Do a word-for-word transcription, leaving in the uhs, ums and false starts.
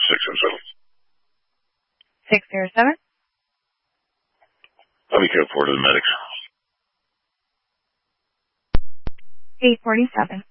six oh seven. six oh seven? Let me get forward to the medics. eight forty-seven.